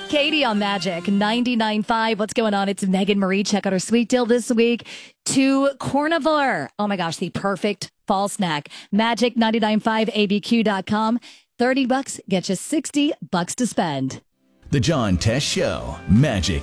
Katie on Magic 99.5. What's going on? It's Megan Marie. Check out our sweet deal this week. 2 Cornivore. Oh my gosh, the perfect fall snack. Magic 99.5abq.com. $30 get you $60 to spend. The John Tesh Show, Magic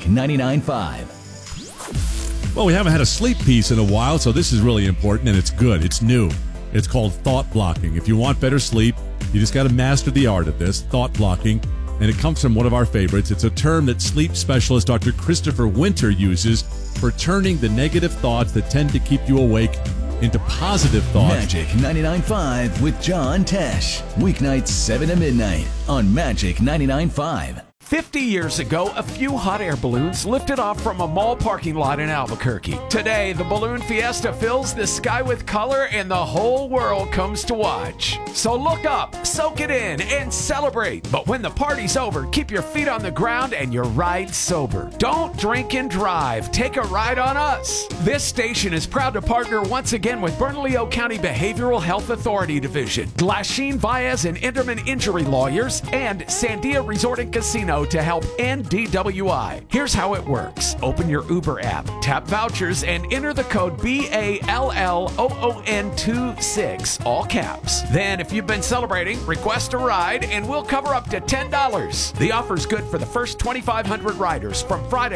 99.5. Well, we haven't had a sleep piece in a while, so this is really important, and it's good. It's new. It's called thought blocking. If you want better sleep, you just got to master the art of this, thought blocking. And it comes from one of our favorites. It's a term that sleep specialist Dr. Christopher Winter uses for turning the negative thoughts that tend to keep you awake into positive thoughts. Magic 99.5 with John Tesh. Weeknights 7 to midnight on Magic 99.5. 50 years ago, a few hot air balloons lifted off from a mall parking lot in Albuquerque. Today, the balloon fiesta fills the sky with color and the whole world comes to watch. So look up, soak it in, and celebrate. But when the party's over, keep your feet on the ground and your ride sober. Don't drink and drive. Take a ride on us. This station is proud to partner once again with Bernalillo County Behavioral Health Authority Division, Glasheen, Baez, and Enderman Injury Lawyers, and Sandia Resort and Casino to help end DWI. Here's how it works. Open your Uber app, tap vouchers, and enter the code BALLOON26, all caps. Then, if you've been celebrating, request a ride, and we'll cover up to $10. The offer's good for the first 2,500 riders from Friday